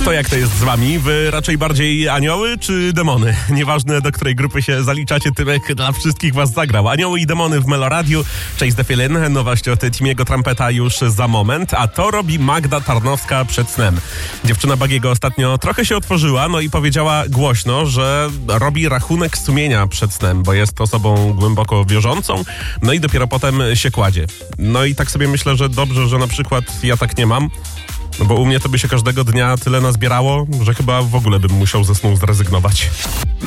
To jak to jest z wami? Wy raczej bardziej anioły czy demony? Nieważne, do której grupy się zaliczacie, Tymek dla wszystkich was zagrał. Anioły i demony w Meloradiu. Chase the Feeling, nowość od Timiego Trumpeta już za moment, a to robi Magda Tarnowska przed snem. Dziewczyna Bagiego ostatnio trochę się otworzyła, no i powiedziała głośno, że robi rachunek sumienia przed snem, bo jest osobą głęboko wierzącą, no i dopiero potem się kładzie. No i tak sobie myślę, że dobrze, że na przykład ja tak nie mam, no bo u mnie to by się każdego dnia tyle nazbierało, że chyba w ogóle bym musiał ze snu zrezygnować.